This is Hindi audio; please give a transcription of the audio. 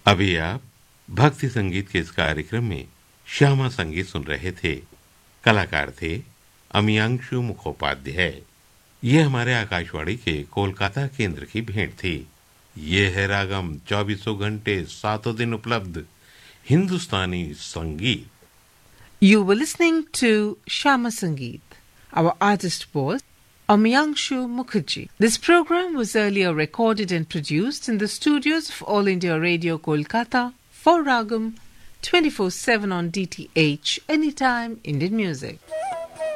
अभी आप भक्ति संगीत के इस कार्यक्रम में श्यामा संगीत सुन रहे थे। कलाकार थे अमियांशु मुखोपाध्याय। ये हमारे आकाशवाणी के कोलकाता केंद्र की भेंट थी। ये है रागम 24 घंटे 7 दिन उपलब्ध हिंदुस्तानी संगीत। You were listening to Shama Sangeet. Our artist was Amyangshu Mukherjee. This program was earlier recorded and produced in the studios of All India Radio Kolkata for Ragam 24/7 on DTH Anytime Indian Music.